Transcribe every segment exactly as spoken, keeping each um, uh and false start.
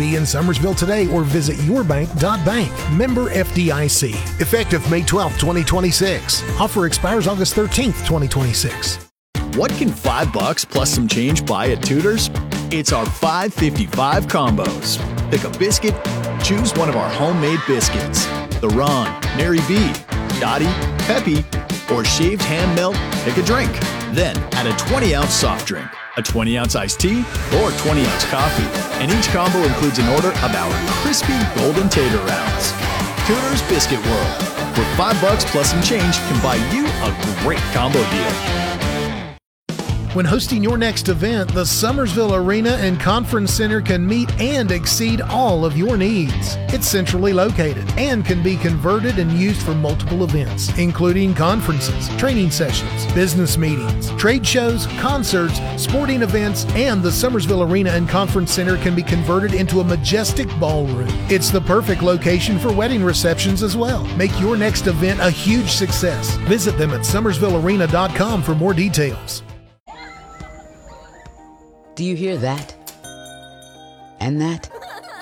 Be in Summersville today or visit your bank dot bank. Member F D I C. Effective May twelfth, twenty twenty-six. Offer expires August thirteenth, twenty twenty-six. What can five bucks plus some change buy at Tudor's? It's our five fifty-five combos. Pick a biscuit, choose one of our homemade biscuits. The Ron, Mary B, Dottie, Peppy, or shaved ham melt, pick a drink. Then add a twenty ounce soft drink, a twenty ounce iced tea, or twenty ounce coffee. And each combo includes an order of our crispy golden tater rounds. Tudor's Biscuit World, where five bucks plus some change can buy you a great combo deal. When hosting your next event, the Summersville Arena and Conference Center can meet and exceed all of your needs. It's centrally located and can be converted and used for multiple events, including conferences, training sessions, business meetings, trade shows, concerts, sporting events, and the Summersville Arena and Conference Center can be converted into a majestic ballroom. It's the perfect location for wedding receptions as well. Make your next event a huge success. Visit them at summersville arena dot com for more details. Do you hear that? And that?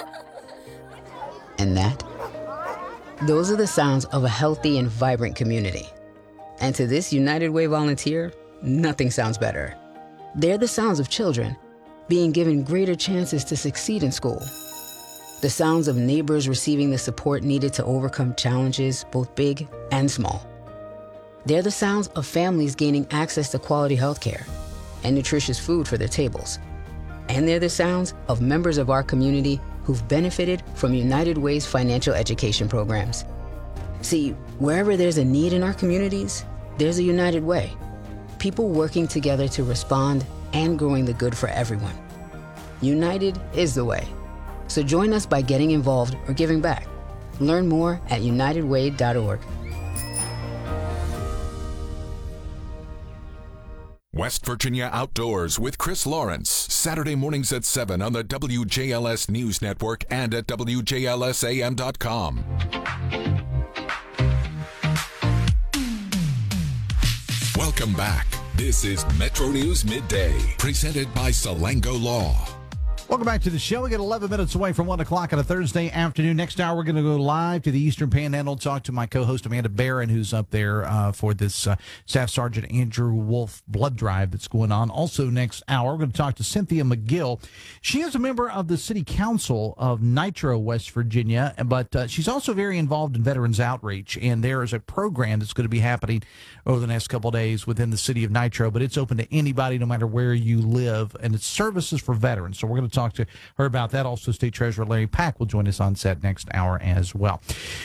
And that? Those are the sounds of a healthy and vibrant community. And to this United Way volunteer, nothing sounds better. They're the sounds of children being given greater chances to succeed in school. The sounds of neighbors receiving the support needed to overcome challenges, both big and small. They're the sounds of families gaining access to quality healthcare and nutritious food for their tables. And they're the sounds of members of our community who've benefited from United Way's financial education programs. See, wherever there's a need in our communities, there's a United Way. People working together to respond and growing the good for everyone. United is the way. So join us by getting involved or giving back. Learn more at united way dot org. West Virginia Outdoors with Chris Lawrence, Saturday mornings at seven on the W J L S News Network and at W J L S A M dot com. Welcome back. This is Metro News Midday, presented by Salango Law. Welcome back to the show. We get eleven minutes away from one o'clock on a Thursday afternoon. Next hour, we're going to go live to the Eastern Panhandle and talk to my co-host, Amanda Barron, who's up there uh, for this uh, Staff Sergeant Andrew Wolf blood drive that's going on. Also, next hour, we're going to talk to Cynthia McGill. She is a member of the City Council of Nitro, West Virginia, but uh, she's also very involved in Veterans Outreach, and there is a program that's going to be happening over the next couple of days within the city of Nitro, but it's open to anybody, no matter where you live, and it's services for veterans. So we're going to talk talk to her about that. Also, State Treasurer Larry Pack will join us on set next hour as well.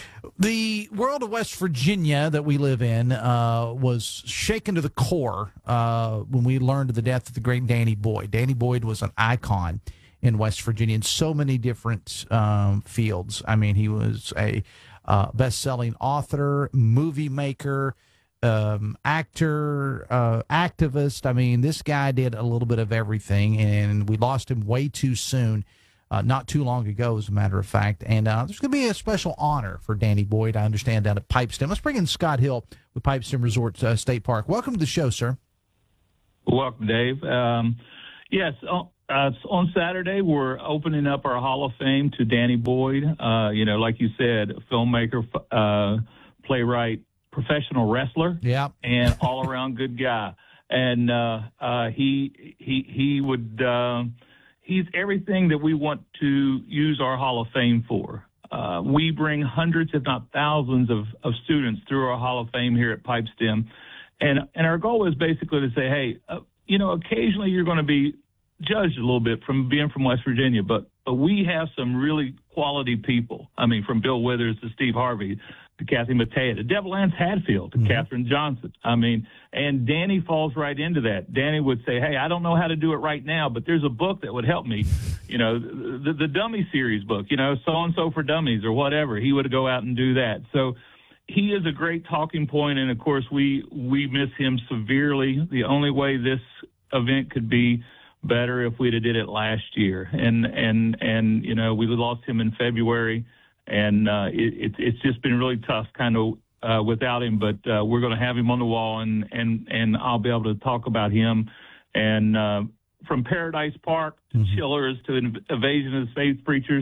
The world of West Virginia that we live in uh, was shaken to the core uh, when we learned of the death of the great Danny Boyd. Danny Boyd was an icon in West Virginia in so many different um, fields. I mean, he was a uh, best-selling author, movie maker, Um, actor, uh, activist. I mean, this guy did a little bit of everything, and we lost him way too soon, uh, not too long ago, as a matter of fact. And uh, there's going to be a special honor for Danny Boyd, I understand, down at Pipestem. Let's bring in Scott Hill with Pipestem Resort uh, State Park. Welcome to the show, sir. Welcome, Dave. Um, yes, on, uh, on Saturday, we're opening up our Hall of Fame to Danny Boyd. Uh, you know, like you said, filmmaker, uh, playwright, professional wrestler, yeah, and all-around good guy. And uh, uh, he he he would uh, he's everything that we want to use our Hall of Fame for. Uh, we bring hundreds, if not thousands, of, of students through our Hall of Fame here at Pipestem, and and our goal is basically to say, hey, uh, you know, occasionally you're going to be judged a little bit from being from West Virginia, but but we have some really quality people. I mean, from Bill Withers to Steve Harvey, to Kathy Mattea, to Devil Ann Hadfield, to mm-hmm. Katherine Johnson. I mean, and Danny falls right into that. Danny would say, hey, I don't know how to do it right now, but there's a book that would help me. You know, the, the Dummy series book, you know, So-and-so for Dummies or whatever. He would go out and do that. So he is a great talking point, and, of course, we, we miss him severely. The only way this event could be better if we'd have did it last year. And, and, and you know, we lost him in February. And uh, it, it's just been really tough kind of uh, without him, but uh, we're going to have him on the wall, and, and, and I'll be able to talk about him. And uh, from Paradise Park to mm-hmm. Chillers to Invasion of the Space Preachers,